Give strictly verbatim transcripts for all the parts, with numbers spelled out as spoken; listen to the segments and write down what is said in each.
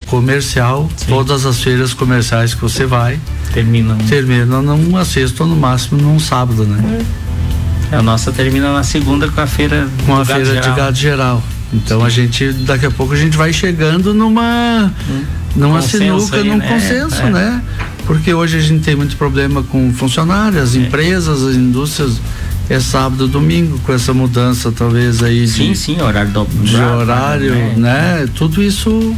comercial, sim, todas as feiras comerciais que você vai terminam terminam numa sexta ou no máximo num sábado, né? É. A nossa termina na segunda com a feira com a feira geral. de gado geral. Então, sim, a gente, daqui a pouco a gente vai chegando numa hum, numa sinuca, aí, num né? consenso, é. né? Porque hoje a gente tem muito problema com funcionários, as é. empresas, as indústrias. É sábado, domingo, com essa mudança talvez aí de, sim, sim, horário do, de horário, né? né? Tudo isso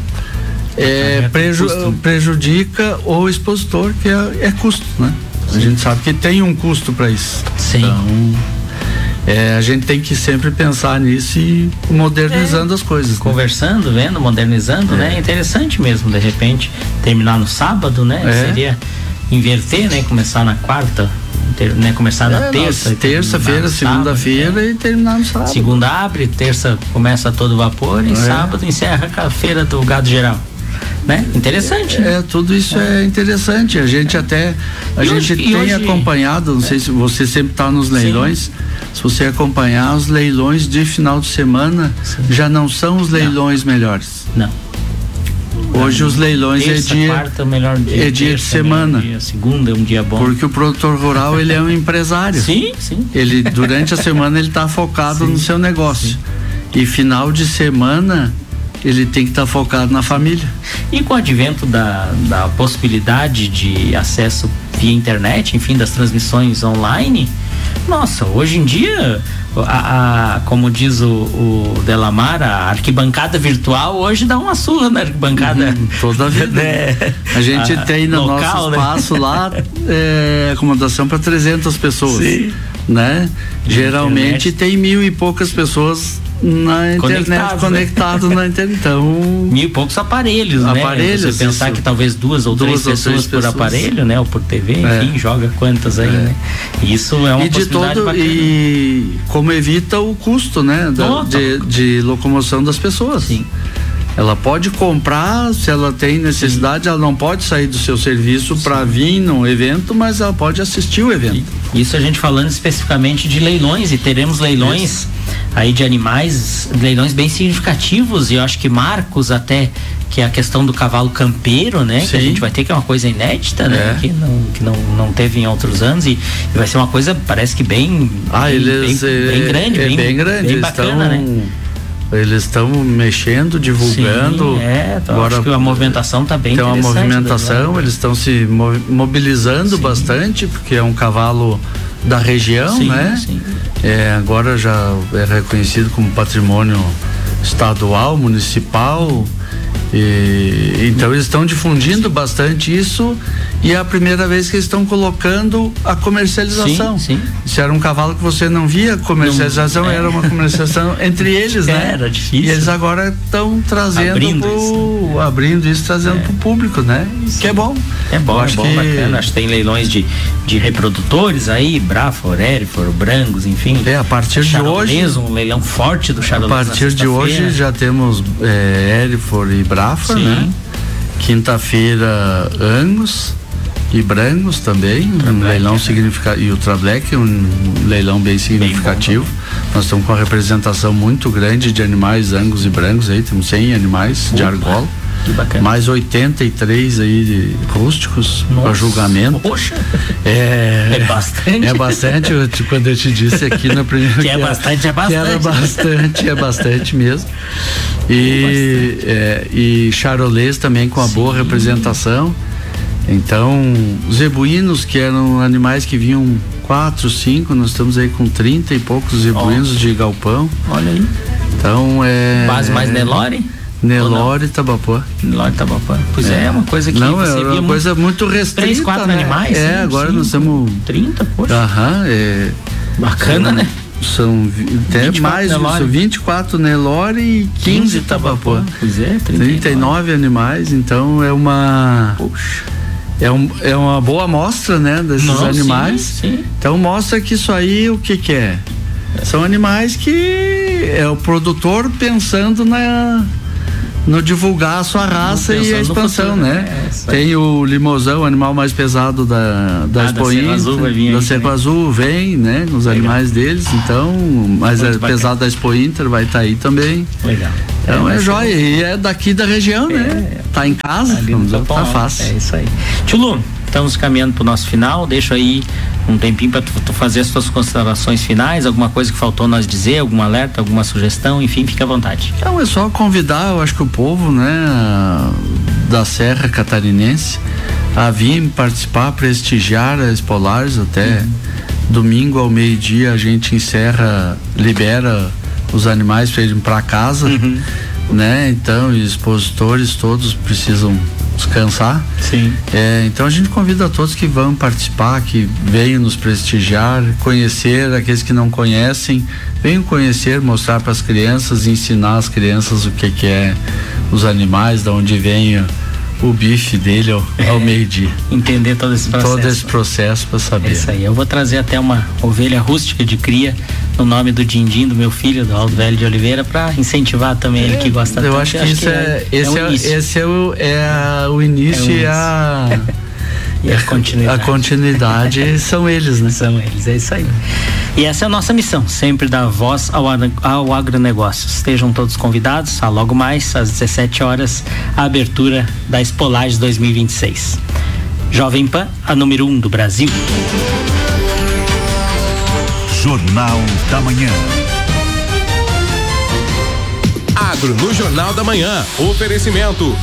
é, preju, prejudica o expositor, que é, é custo, né? Sim. A gente sabe que tem um custo para isso. Sim. Então, é, a gente tem que sempre pensar nisso e modernizando é. as coisas. Conversando, né? vendo, modernizando, é. né? É interessante mesmo, de repente, terminar no sábado, né? É. Seria inverter, né? Começar na quarta. Ter, né, começar é, na terça, terça-feira, segunda-feira, é, e terminar no sábado. Segunda abre, terça começa todo vapor e é. sábado encerra a feira do gado geral, né? Interessante. É, né? é tudo isso é. é interessante. A gente é. até a e gente hoje, tem hoje, acompanhado, não é. sei se você sempre está nos leilões. Sim. Se você acompanhar os leilões de final de semana, sim, já não são os leilões não. melhores. Não. Hoje os leilões terça, é dia, quarta, melhor dia, é dia terça, de semana. Dia, segunda é um dia bom. Porque o produtor rural ele é um empresário. Sim, sim. Ele durante a semana ele está focado sim. no seu negócio. Sim. E final de semana ele tem que estar tá focado na família. E com o advento da, da possibilidade de acesso via internet, enfim, das transmissões online, nossa, hoje em dia, a, a, como diz o, o Delamar, a arquibancada virtual hoje dá uma surra na arquibancada. Uhum, toda a vida. É, a gente a, tem no local, nosso espaço, né? lá é, acomodação para trezentas pessoas. Sim. Né? Geralmente internet. Tem mil e poucas pessoas na internet, conectado né? na internet. Então, mil e poucos aparelhos, aparelhos, né? Você pensar isso. que talvez duas ou duas três ou pessoas três por pessoas. aparelho, né? Ou por T V, enfim, é. joga quantas aí, é. né? Isso é uma e possibilidade de todo, bacana. E como evita o custo, né? Da, de, de locomoção das pessoas. Sim. Ela pode comprar, se ela tem necessidade, sim, ela não pode sair do seu serviço para vir num evento, mas ela pode assistir o evento. Isso a gente falando especificamente de leilões, e teremos leilões isso. aí de animais, leilões bem significativos, e eu acho que marcos até, que é a questão do cavalo campeiro, né? Sim. Que a gente vai ter, que é uma coisa inédita, né? É. Que, não, que não, não teve em outros anos, e, e vai ser uma coisa, parece que bem, ah, bem, eles, bem, é, bem grande, é bem, bem grande, bem bacana, estão... né? Eles estão mexendo, divulgando. Sim, é, então agora acho que a movimentação está bem interessante. Tem uma movimentação, eles estão se mobilizando sim. bastante, porque é um cavalo da região, sim, né? Sim. É, agora já é reconhecido como patrimônio estadual, municipal. E, então eles estão difundindo sim. bastante isso, e é a primeira vez que eles estão colocando a comercialização. Sim, sim. Se era um cavalo que você não via comercialização, não, é. era uma comercialização entre eles, né? Era difícil. E eles agora estão trazendo abrindo, pro, isso. abrindo isso, trazendo é. para o público, né? Sim. Que é bom. É bom, acho é bom, que... bacana. Acho que tem leilões de, de reprodutores aí, Brafor, Erifor, Brangos, enfim. É, a partir de hoje. Um leilão forte do Charolês. A partir de hoje já temos é, Erifor e Brafor, sim. né? Quinta-feira, Angus e Brangos também, um leilão significativo, e o Ultrablack, um leilão bem significativo. Bem bom, nós estamos com uma representação muito grande de animais Angus e Brangos aí, temos cem animais Opa, de argola. Que bacana. Mais oitenta e três aí de rústicos para julgamento. Poxa! É, é bastante. É bastante, eu, quando eu te disse aqui na primeira. Que, que é bastante, é bastante. Que era bastante, é bastante mesmo. E, é, e charolês também com a sim. boa representação. Então, zebuínos, que eram animais que vinham quatro, cinco, nós estamos aí com trinta e poucos zebuínos oh. de galpão. Olha aí. Então é. Base mais Nelore? Nelore e Tabapuã. Nelore e Tabapuã. Pois é, é uma coisa que não, você é uma via coisa muito restrita. Três, quatro né? animais? É, sim, agora sim, nós estamos. trinta, poxa. Aham, é. Bacana, são, né? São até mais, são vinte e quatro Nelore e quinze Tabapuã. Pois é, trinta e nove. trinta e nove animais, então é uma. Poxa. É, um, é uma boa amostra, né, desses Não, animais. Sim, sim. Então mostra que isso aí, o que que é? é? São animais que é o produtor pensando na, no divulgar a sua raça e a expansão, futuro, né? É, tem o limosão, o animal mais pesado da, da ah, Expo Inter, da Cerro Azul vem, né? Os Legal. animais deles, então, mas Muito é bacana. pesado da Expo Inter vai estar tá aí também. Legal. Então é, é joia, e é daqui da região, é, né? Tá em casa, não tá fácil. É isso aí. Tio Lu, estamos caminhando pro nosso final, deixa aí um tempinho para tu, tu fazer as tuas considerações finais, alguma coisa que faltou nós dizer, algum alerta, alguma sugestão, enfim, fique à vontade. Não, é só convidar, eu acho que o povo, né, da Serra Catarinense a vir participar, prestigiar a Expolares até uhum. domingo ao meio-dia a gente encerra, libera os animais para irem para casa, uhum. né, então os expositores todos precisam descansar. Sim. É, então a gente convida a todos que vão participar, que venham nos prestigiar, conhecer aqueles que não conhecem, venham conhecer, mostrar para as crianças, ensinar as crianças o que que é os animais, de onde vem o bife dele ao, ao meio-dia. Entender todo esse processo. Todo esse processo para saber. É isso aí. Eu vou trazer até uma ovelha rústica de cria no nome do Dindim, do meu filho, do Aldo Velho de Oliveira, para incentivar também é, ele que gosta eu tanto. Acho que eu isso acho que é, é, esse é, o é, esse é o, é a, o início, é o início. e a e a continuidade. A continuidade são eles, né? São eles, é isso aí. E essa é a nossa missão, sempre dar voz ao, ao agronegócio. Estejam todos convidados a logo mais, às dezessete horas, a abertura da Expolares dois mil e vinte e seis. Jovem Pan, a número um do Brasil. Jornal da Manhã. Agro no Jornal da Manhã. Oferecimento